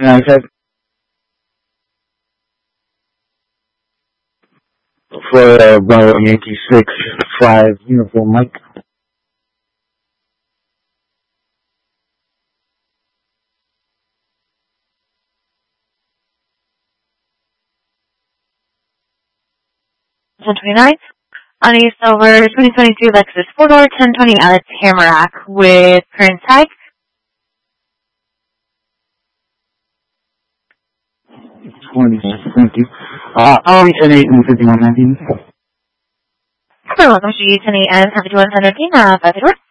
And I said, for Bravo Yankee 6-5 uniform, Mike. $129 on a silver 2022 Lexus 4-door 1020 LX Tamarack with current tag. Thank you. I'll reach an 8 and 5119. Welcome to 10 a.m. 5117, 5